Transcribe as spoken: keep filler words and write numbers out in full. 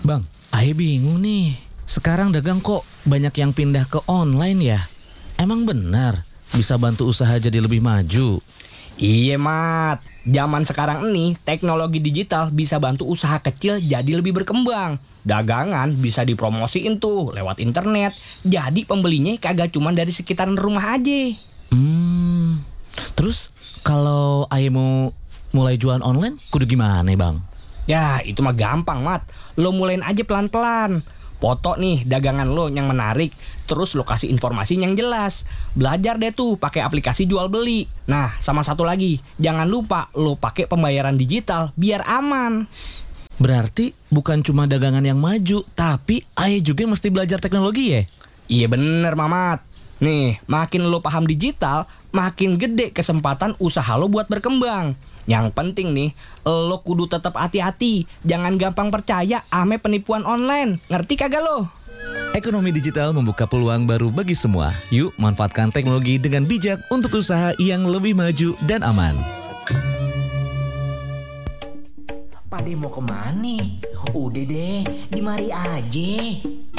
Bang, Aye bingung nih. Sekarang dagang kok banyak yang pindah ke online ya? Emang benar bisa bantu usaha jadi lebih maju? Iya Mat, zaman sekarang ini teknologi digital bisa bantu usaha kecil jadi lebih berkembang. Dagangan bisa dipromosiin tuh lewat internet, jadi pembelinya kagak cuma dari sekitaran rumah aja. Hmm, terus kalau Aye mau mulai jualan online, kudu gimana bang? Ya itu mah gampang Mat, lo mulain aja pelan-pelan. Foto nih dagangan lo yang menarik, terus lo kasih informasi yang jelas. Belajar deh tuh pakai aplikasi jual beli. Nah sama satu lagi, jangan lupa lo pakai pembayaran digital biar aman. Berarti bukan cuma dagangan yang maju, tapi Aye juga mesti belajar teknologi ya? Iya bener Mamat. Nih makin lo paham digital, makin gede kesempatan usaha lo buat berkembang. Yang penting nih, lo kudu tetap hati-hati. Jangan gampang percaya ame penipuan online. Ngerti kagak lo? Ekonomi digital membuka peluang baru bagi semua. Yuk manfaatkan teknologi dengan bijak untuk usaha yang lebih maju dan aman. Pade mau kemana? Udah deh, di mari aja.